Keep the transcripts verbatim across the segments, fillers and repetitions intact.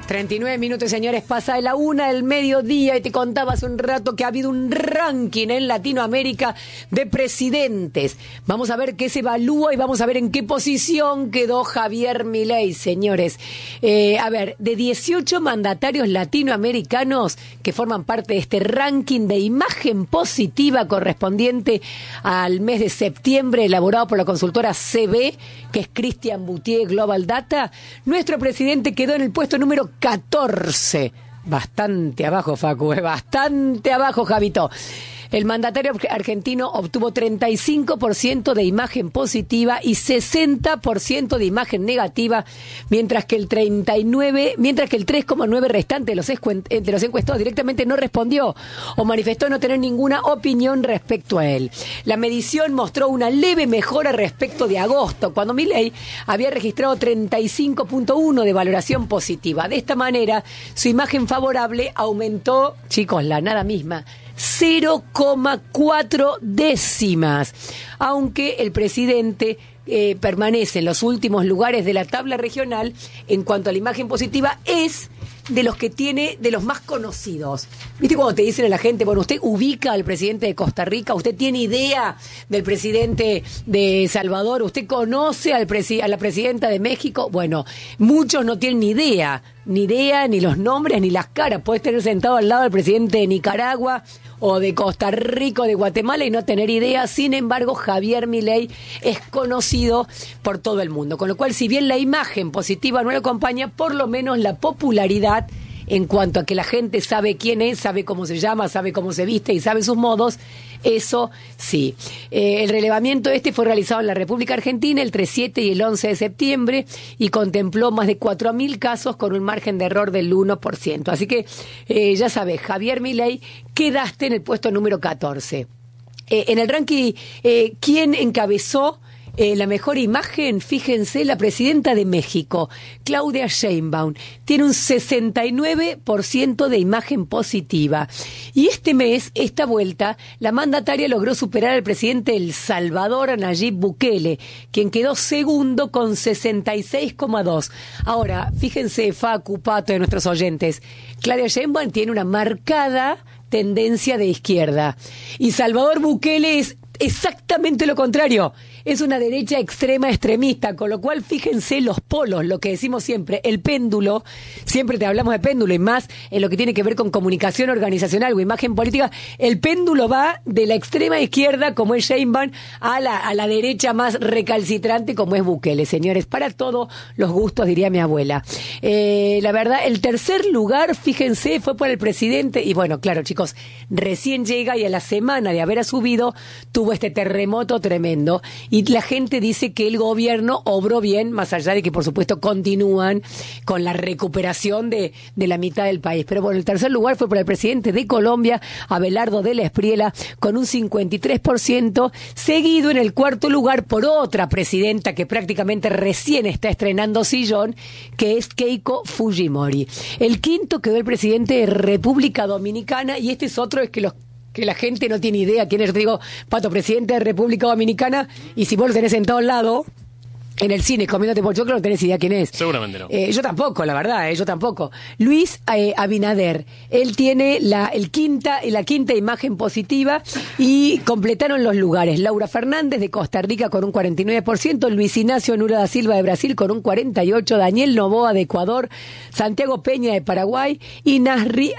treinta y nueve minutos, señores, pasa de la una del mediodía y te contaba hace un rato que ha habido un ranking en Latinoamérica de presidentes. Vamos a ver qué se evalúa y vamos a ver en qué posición quedó Javier Milei, señores. Eh, a ver, de dieciocho mandatarios latinoamericanos que forman parte de este ranking de imagen positiva correspondiente al mes de septiembre, elaborado por la consultora C B, que es Christian Boutier Global Data, nuestro presidente quedó en el puesto número catorce. Bastante abajo, Facu, ¿eh? Bastante abajo, Javito. El mandatario argentino obtuvo treinta y cinco por ciento de imagen positiva y sesenta por ciento de imagen negativa, mientras que el treinta y nueve, mientras que el tres coma nueve restante de los, de los encuestados directamente no respondió o manifestó no tener ninguna opinión respecto a él. La medición mostró una leve mejora respecto de agosto, cuando Milei había registrado treinta y cinco punto uno de valoración positiva. De esta manera, su imagen favorable aumentó, chicos, la nada misma, cero coma cuatro décimas, aunque el presidente eh, permanece en los últimos lugares de la tabla regional en cuanto a la imagen positiva, es de los que tiene, de los más conocidos. ¿Viste cuando te dicen a la gente, bueno, usted ubica al presidente de Costa Rica, usted tiene idea del presidente de Salvador, usted conoce al presi- a la presidenta de México? Bueno, muchos no tienen ni idea, ni idea, ni los nombres, ni las caras. Puedes tener sentado al lado al presidente de Nicaragua o de Costa Rica o de Guatemala y no tener idea. Sin embargo, Javier Milei es conocido por todo el mundo, con lo cual, si bien la imagen positiva no lo acompaña, por lo menos la popularidad en cuanto a que la gente sabe quién es, sabe cómo se llama, sabe cómo se viste y sabe sus modos, eso sí. Eh, el relevamiento este fue realizado en la República Argentina el tres, siete y el once de septiembre y contempló más de cuatro mil casos con un margen de error del uno por ciento. Así que eh, ya sabes, Javier Milei, quedaste en el puesto número catorce. Eh, en el ranking, eh, ¿quién encabezó Eh, la mejor imagen? Fíjense, la presidenta de México, Claudia Sheinbaum, tiene un sesenta y nueve por ciento de imagen positiva. Y este mes, esta vuelta, la mandataria logró superar al presidente de El Salvador, Nayib Bukele, quien quedó segundo con sesenta y seis coma dos. Ahora, fíjense, Facu, Pato, de nuestros oyentes, Claudia Sheinbaum tiene una marcada tendencia de izquierda. Y Salvador Bukele es exactamente lo contrario. Es una derecha extrema extremista, con lo cual fíjense los polos, lo que decimos siempre, el péndulo, siempre te hablamos de péndulo y más en lo que tiene que ver con comunicación organizacional o imagen política, el péndulo va de la extrema izquierda, como es Sheinbaum, a la, a la derecha más recalcitrante, como es Bukele, señores, para todos los gustos, diría mi abuela. Eh, la verdad, el tercer lugar, fíjense, fue por el presidente, y bueno, claro, chicos, recién llega y a la semana de haber subido, tuvo este terremoto tremendo, y la gente dice que el gobierno obró bien, más allá de que, por supuesto, continúan con la recuperación de, de la mitad del país. Pero bueno, el tercer lugar fue por el presidente de Colombia, Abelardo de la Espriella, con un cincuenta y tres por ciento, seguido en el cuarto lugar por otra presidenta que prácticamente recién está estrenando sillón, que es Keiko Fujimori. El quinto quedó el presidente de República Dominicana, y este es otro, es que los que la gente no tiene idea quién es. Yo te digo, Pato, presidente de República Dominicana, y si vos lo tenés sentado al lado en el cine comiéndote pochoclo, no tenés idea quién es. Seguramente no. Eh, yo tampoco, la verdad, eh, yo tampoco. Luis eh, Abinader, él tiene la el quinta la quinta imagen positiva y completaron los lugares. Laura Fernández de Costa Rica con un cuarenta y nueve por ciento, Luis Ignacio Lula da Silva de Brasil con un cuarenta y ocho por ciento, Daniel Noboa de Ecuador, Santiago Peña de Paraguay y Nasri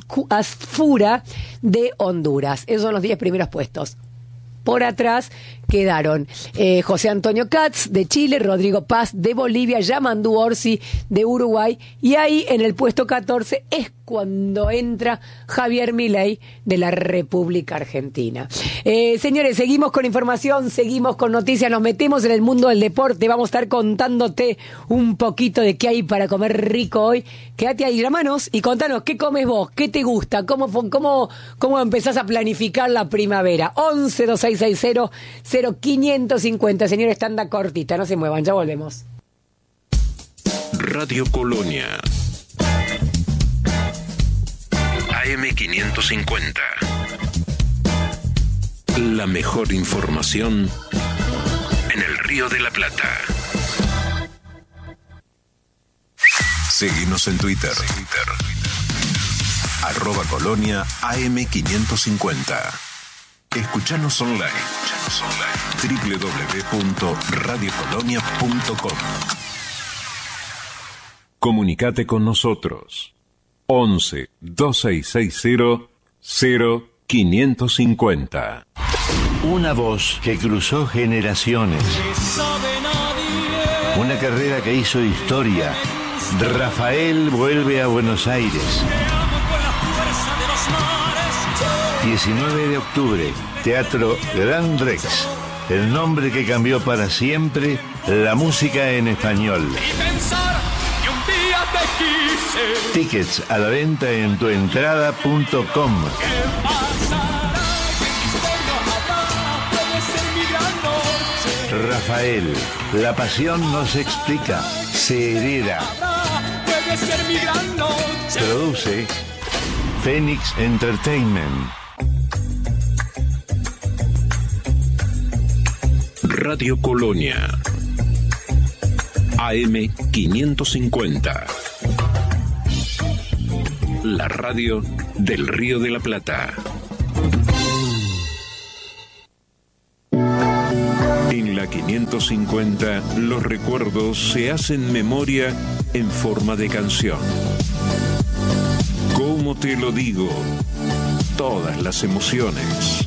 Asfura de Honduras. Esos son los diez primeros puestos. Por atrás quedaron eh, José Antonio Katz de Chile, Rodrigo Paz de Bolivia, Yamandu Orsi de Uruguay, y ahí en el puesto catorce es cuando entra Javier Milei de la República Argentina. Eh, señores, seguimos con información, seguimos con noticias, nos metemos en el mundo del deporte, vamos a estar contándote un poquito de qué hay para comer rico hoy. Quédate ahí, hermanos, y contanos qué comes vos, qué te gusta, cómo, cómo, cómo empezás a planificar la primavera. once dos seis seis cero cero quinientos cincuenta. Señores, tanda cortita, no se muevan, ya volvemos. Radio Colonia A M quinientos cincuenta. La mejor información en el Río de la Plata. Seguinos en Twitter. Twitter. Arroba Colonia A M quinientos cincuenta. Escuchanos online. Escuchanos online. doble u doble u doble u punto radio colonia punto com. Comunicate con nosotros. once, dos seis seis cero, cero quinientos cincuenta. Una voz que cruzó generaciones. Una carrera que hizo historia. Rafael vuelve a Buenos Aires. diecinueve de octubre, Teatro Gran Rex. El nombre que cambió para siempre la música en español. Tickets a la venta en tuentrada punto com. Rafael, la pasión no se explica, se hereda. Produce Phoenix Entertainment. Radio Colonia A M quinientos cincuenta. La radio del Río de la Plata. En la quinientos cincuenta, los recuerdos se hacen memoria en forma de canción. ¿Cómo te lo digo? Todas las emociones.